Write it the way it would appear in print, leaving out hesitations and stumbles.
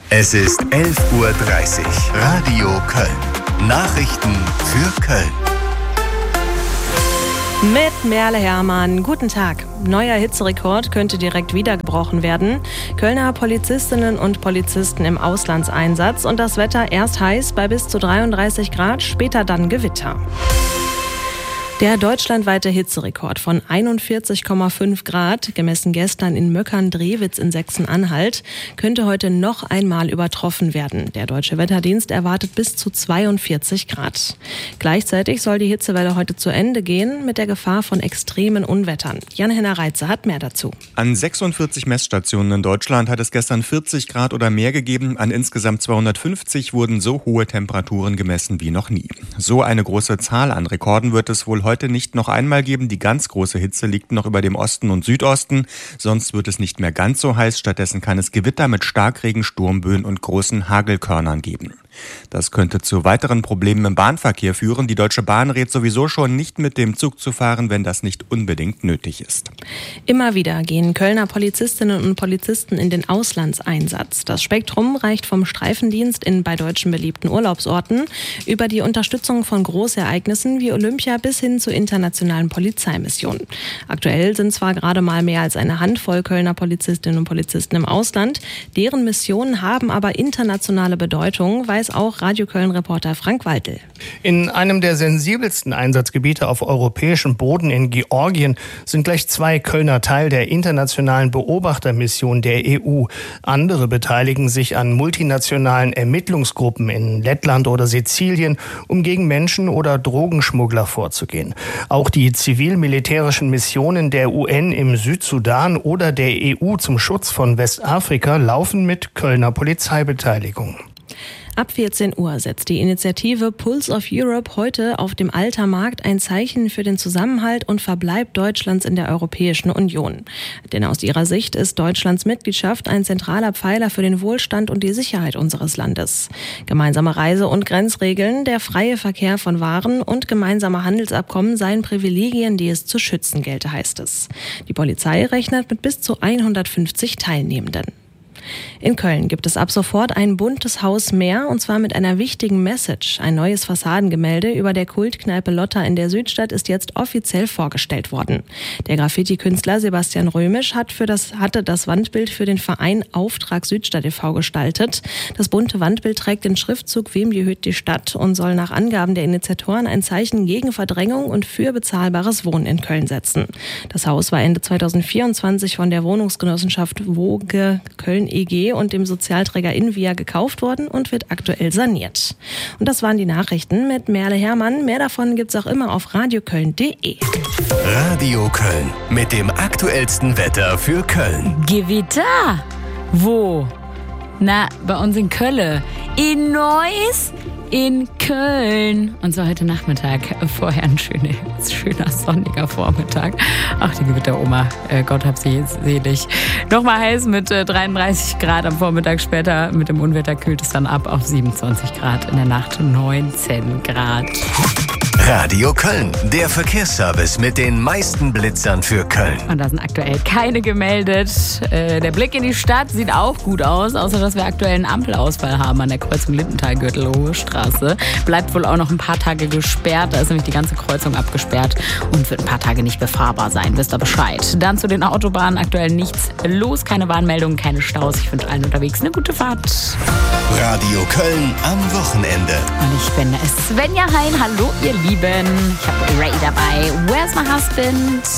Es ist 11:30 Uhr. Radio Köln. Nachrichten für Köln. Mit Merle Herrmann. Guten Tag. Neuer Hitzerekord könnte direkt wieder gebrochen werden. Kölner Polizistinnen und Polizisten im Auslandseinsatz und das Wetter erst heiß bei bis zu 33 Grad, später dann Gewitter. Der deutschlandweite Hitzerekord von 41,5 Grad, gemessen gestern in Möckern-Drewitz in Sachsen-Anhalt, könnte heute noch einmal übertroffen werden. Der Deutsche Wetterdienst erwartet bis zu 42 Grad. Gleichzeitig soll die Hitzewelle heute zu Ende gehen, mit der Gefahr von extremen Unwettern. Jan-Henner Reitze hat mehr dazu. An 46 Messstationen in Deutschland hat es gestern 40 Grad oder mehr gegeben. An insgesamt 250 wurden so hohe Temperaturen gemessen wie noch nie. So eine große Zahl an Rekorden wird es wohl heute nicht noch einmal geben. Die ganz große Hitze liegt noch über dem Osten und Südosten. Sonst wird es nicht mehr ganz so heiß. Stattdessen kann es Gewitter mit Starkregen, Sturmböen und großen Hagelkörnern geben. Das könnte zu weiteren Problemen im Bahnverkehr führen. Die Deutsche Bahn rät sowieso schon, nicht mit dem Zug zu fahren, wenn das nicht unbedingt nötig ist. Immer wieder gehen Kölner Polizistinnen und Polizisten in den Auslandseinsatz. Das Spektrum reicht vom Streifendienst in bei Deutschen beliebten Urlaubsorten über die Unterstützung von Großereignissen wie Olympia bis hin zu internationalen Polizeimissionen. Aktuell sind zwar gerade mal mehr als eine Handvoll Kölner Polizistinnen und Polizisten im Ausland, deren Missionen haben aber internationale Bedeutung, weiß auch Radio Köln-Reporter Frank Waltel. In einem der sensibelsten Einsatzgebiete auf europäischem Boden in Georgien sind gleich 2 Kölner Teil der internationalen Beobachtermission der EU. Andere beteiligen sich an multinationalen Ermittlungsgruppen in Lettland oder Sizilien, um gegen Menschen- oder Drogenschmuggler vorzugehen. Auch die zivil-militärischen Missionen der UN im Südsudan oder der EU zum Schutz von Westafrika laufen mit Kölner Polizeibeteiligung. Ab 14 Uhr setzt die Initiative Pulse of Europe heute auf dem Alter Markt ein Zeichen für den Zusammenhalt und Verbleib Deutschlands in der Europäischen Union. Denn aus ihrer Sicht ist Deutschlands Mitgliedschaft ein zentraler Pfeiler für den Wohlstand und die Sicherheit unseres Landes. Gemeinsame Reise- und Grenzregeln, der freie Verkehr von Waren und gemeinsame Handelsabkommen seien Privilegien, die es zu schützen gelte, heißt es. Die Polizei rechnet mit bis zu 150 Teilnehmenden. In Köln gibt es ab sofort ein buntes Haus mehr, und zwar mit einer wichtigen Message. Ein neues Fassadengemälde über der Kultkneipe Lotta in der Südstadt ist jetzt offiziell vorgestellt worden. Der Graffiti-Künstler Sebastian Römisch hatte das Wandbild für den Verein Auftrag Südstadt e.V. gestaltet. Das bunte Wandbild trägt den Schriftzug Wem gehört die Stadt und soll nach Angaben der Initiatoren ein Zeichen gegen Verdrängung und für bezahlbares Wohnen in Köln setzen. Das Haus war Ende 2024 von der Wohnungsgenossenschaft Woge Köln EG und dem Sozialträger Invia gekauft worden und wird aktuell saniert. Und das waren die Nachrichten mit Merle Herrmann. Mehr davon gibt's auch immer auf radioköln.de. Radio Köln mit dem aktuellsten Wetter für Köln. Gewitter? Wo? Na, bei uns in Köln. In Neuss? In Köln. Und so heute Nachmittag. Vorher ein schöner sonniger Vormittag. Ach, die Gewitteroma. Gott hab sie selig. Nochmal heiß mit 33 Grad am Vormittag. Später mit dem Unwetter kühlt es dann ab auf 27 Grad. In der Nacht 19 Grad. Radio Köln, der Verkehrsservice mit den meisten Blitzern für Köln. Und da sind aktuell keine gemeldet. Der Blick in die Stadt sieht auch gut aus, außer dass wir aktuell einen Ampelausfall haben an der Kreuzung Lindenthal-Gürtel Hohe Straße. Bleibt wohl auch noch ein paar Tage gesperrt. Da ist nämlich die ganze Kreuzung abgesperrt und wird ein paar Tage nicht befahrbar sein. Wisst ihr Bescheid. Dann zu den Autobahnen. Aktuell nichts los, keine Warnmeldungen, keine Staus. Ich wünsche allen unterwegs eine gute Fahrt. Radio Köln am Wochenende. Und ich bin Svenja Hein. Hallo, ihr Lieben. Ich habe Ray dabei. Where's my husband?